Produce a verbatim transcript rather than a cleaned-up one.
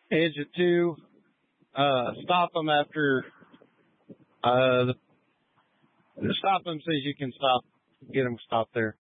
Edge of two. Uh, stop them after, uh, stop them so you can stop, get them stopped there.